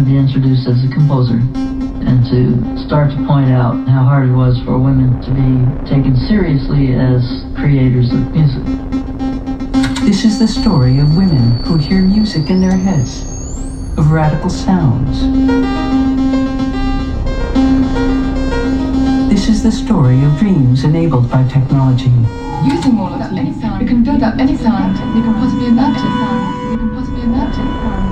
to be introduced as a composer and to start to point out how hard it was for women to be taken seriously as creators of music. This is the story of women who hear music in their heads, of radical sounds. This is the story of dreams enabled by technology. Using all of any sound, we can build up any sound we can possibly imagine.